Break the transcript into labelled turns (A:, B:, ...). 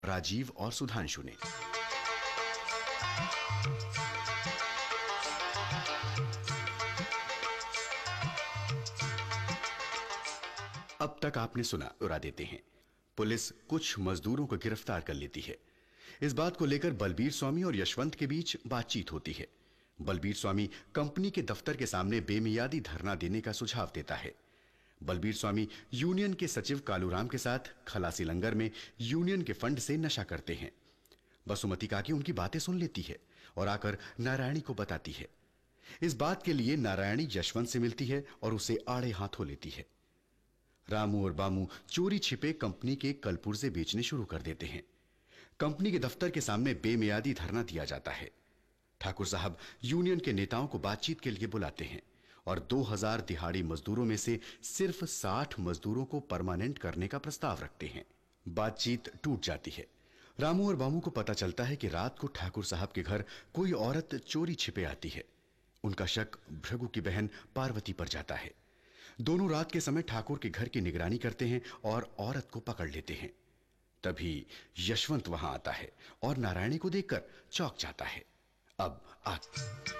A: राजीव और सुधांशु ने। अब तक आपने सुना, उड़ा देते हैं। पुलिस कुछ मजदूरों को गिरफ्तार कर लेती है। इस बात को लेकर बलबीर स्वामी और यशवंत के बीच बातचीत होती है। बलबीर स्वामी कंपनी के दफ्तर के सामने बेमियादी धरना देने का सुझाव देता है। बलबीर स्वामी यूनियन के सचिव कालूराम के साथ खलासी लंगर में यूनियन के फंड से नशा करते हैं। बसुमती काकी उनकी बातें सुन लेती है और आकर नारायणी को बताती है। इस बात के लिए नारायणी यशवंत से मिलती है और उसे आड़े हाथों लेती है। रामू और बामू चोरी छिपे कंपनी के कलपुर्जे बेचने शुरू कर देते हैं। कंपनी के दफ्तर के सामने बेमियादी धरना दिया जाता है। ठाकुर साहब यूनियन के नेताओं को बातचीत के लिए बुलाते हैं और 2000 दिहाड़ी मजदूरों में से सिर्फ 60 मजदूरों को परमानेंट करने का प्रस्ताव रखते हैं। बातचीत टूट जाती है। रामू और बामू को पता चलता है कि रात को ठाकुर साहब के घर कोई औरत चोरी छिपे आती है। उनका शक भृगु की बहन पार्वती पर जाता है। दोनों रात के समय ठाकुर के घर की निगरानी करते हैं और औरत को पकड़ लेते हैं। तभी यशवंत वहां आता है और नारायणी को देखकर चौंक जाता है। अब